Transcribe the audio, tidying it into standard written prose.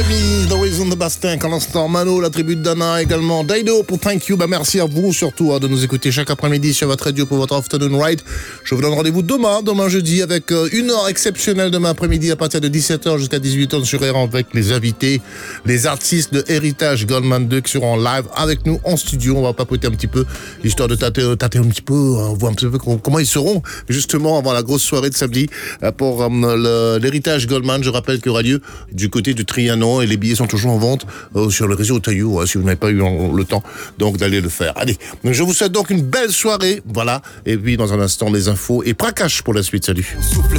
amis, The Reason the Bastien, à l'instant, Mano, la tribu de Dana, également Daido pour Thank You. Merci à vous surtout de nous écouter chaque après-midi sur votre radio pour votre Afternoon Ride. Je vous donne rendez-vous demain jeudi, avec une heure exceptionnelle demain après-midi à partir de 17h jusqu'à 18h sur R avec les invités, les artistes de Héritage Goldman 2 qui seront en live avec nous en studio. On va papoter un petit peu, histoire de tâter un petit peu, voir un petit peu comment ils seront justement avant la grosse soirée de samedi pour l'Héritage Goldman. Je rappelle qu'il aura lieu du côté du Trianon et les billets sont toujours en vente sur le réseau Taillou, si vous n'avez pas eu le temps donc d'aller le faire. Allez, je vous souhaite donc une belle soirée, voilà, et puis dans un instant les infos et Prakash pour la suite. Salut.